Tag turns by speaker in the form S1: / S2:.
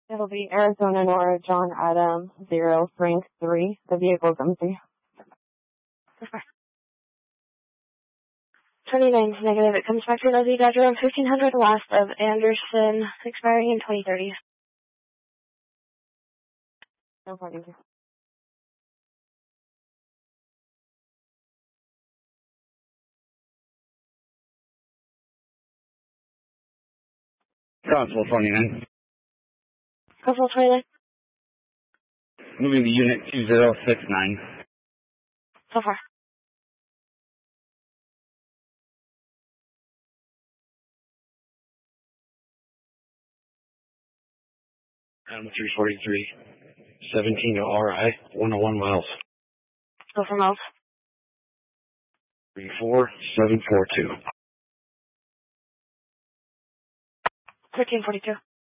S1: It'll be Arizona Nora John Adam 0 Frank 3. The vehicle's empty. 29's negative. It comes back to Nosy Dodger on 1500 west of Anderson, expiring in 2030. No problem.
S2: Constable 29.
S1: Constable 29.
S2: Moving to unit 2069.
S1: So far.
S2: Animal 343. 17 to RI, 101 miles.
S1: Go for miles.
S2: 34742.
S1: 1342.